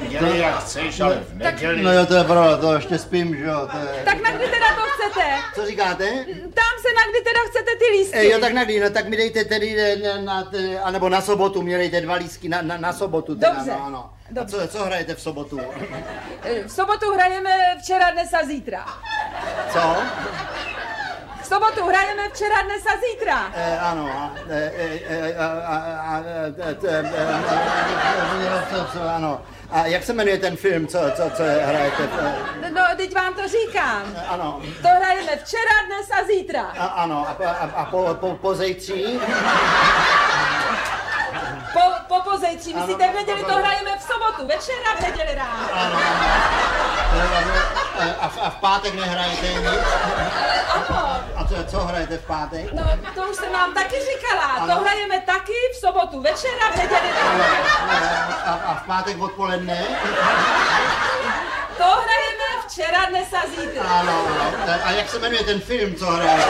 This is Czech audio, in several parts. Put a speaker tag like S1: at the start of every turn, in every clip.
S1: neděli, jak chceš, ale v neděli.
S2: No jo, to je pravda, to ještě spím, že jo.
S3: Tak na kdy teda to chcete?
S2: Co říkáte?
S3: Tam se na kdy teda chcete ty lístky.
S2: Jo, tak na kdy, no tak mi dejte tedy, anebo na sobotu, mě dejte 2 lístky na sobotu. Teda,
S3: Dobře.
S2: no, ano.
S3: Dobře.
S2: A co hrajete v sobotu?
S3: V sobotu hrajeme včera, dnes a zítra.
S2: Co?
S3: V sobotu hrajeme včera, dnes a zítra.
S2: Ano. Ano. A jak se jmenuje ten film, co hrajete?
S3: No, teď vám to říkám.
S2: Ano.
S3: To hrajeme včera, dnes a zítra.
S2: Ano, a pozejtří?
S3: Pozejtří, myslíte v neděli to hrajeme v sobotu, večera v neděli ráno.
S2: Ano. A v pátek nehrajete nic?
S3: Ano.
S2: A co hrajete v pátek?
S3: No, to už jsem vám taky říkala. Ano. To hrajeme taky v sobotu, večera v neděli ráno.
S2: A v pátek odpoledne?
S3: To hrajeme včera, dnes a zítra.
S2: Ano. A jak se jmenuje ten film, co hrajete?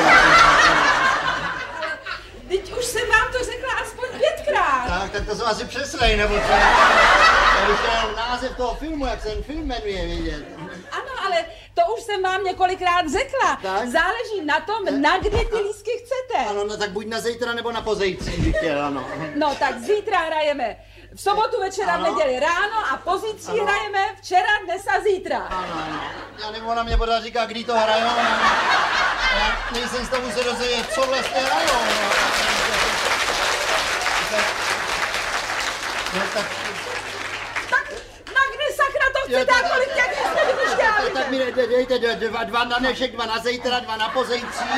S3: Teď už jsem vám to řekla aspoň 5krát.
S2: Tak to jsou asi přeslej, nebo co? Já bych chtěl název toho filmu, jak se ten film jmenuje, vědět.
S3: Ano, ale to už jsem vám několikrát řekla.
S2: Tak?
S3: Záleží na tom, na kdy ty lístky chcete.
S2: Ano, no tak buď na zítra, nebo na pozejtří, bych chtěl, ano.
S3: No, tak zítra hrajeme v sobotu večera,
S2: Ano.
S3: v neděli ráno a pozítří
S2: Ano.
S3: hrajeme včera, dnes a zítra.
S2: Ano. Já nebo ona mě pořád říká, kdy to hrajou. Já nejsem z tomu se dozvědět, co vlastně hrajou. No, tak
S3: Na kdy sakra to chcete a kolik těch lístků vyšťávíte?
S2: tak mi dejte 2 na dnešek, 2 na zítra, 2 na pozejtří.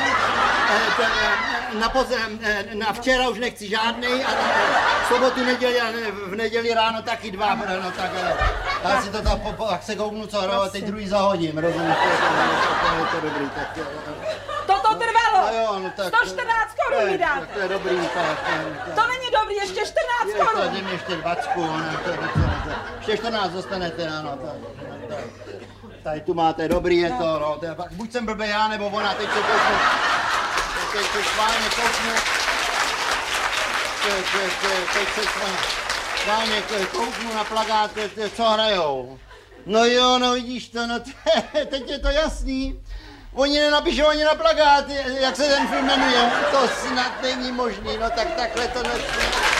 S2: Na včera už nechci žádnej, a v sobotu, neděli a v neděli ráno taky 2. No tak já si to tak se kouknu, co hraju, a teď druhý zahodím, rozumíš? To je dobrý, tak
S3: Toto trvalo.
S2: a jo, no tak
S3: 114 korun mi dáte.
S2: to je dobrý, tak.
S3: To není dobrý, ještě 14 korun.
S2: Dej mi ještě 20, ještě 14 dostanete, ano. Tady tu máte, dobrý je to, no. Buď jsem blbej já, nebo ona, teď se kouknu. Teď se schválně kouknu. Teď se schválně kouknu na plakát, co hrajou. No jo, no vidíš to, no teď je to jasný. Oni nenapíšou ani na plakát, jak se ten film jmenuje. To snad není možný, no tak takhle to nesmí.